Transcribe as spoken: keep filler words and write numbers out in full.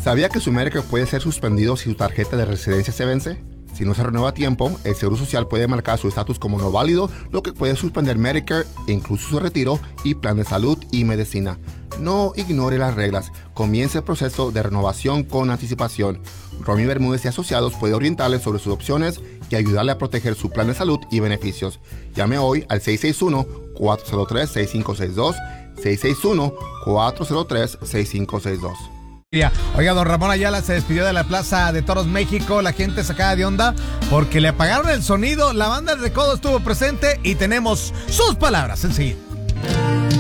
¿Sabía que su Medicare puede ser suspendido si su tarjeta de residencia se vence? Si no se renueva a tiempo, el Seguro Social puede marcar su estatus como no válido, lo que puede suspender Medicare, incluso su retiro y plan de salud y medicina. No ignore las reglas. Comience el proceso de renovación con anticipación. Romy Bermúdez y Asociados puede orientarle sobre sus opciones y ayudarle a proteger su plan de salud y beneficios. Llame hoy al seis seis uno, cuatro cero tres, seis cinco seis dos, seis seis uno, cuatro cero tres, seis cinco seis dos. Oiga, don Ramón Ayala se despidió de la Plaza de Toros México, la gente sacada de onda porque le apagaron el sonido, la banda de Recodo estuvo presente y tenemos sus palabras enseguida.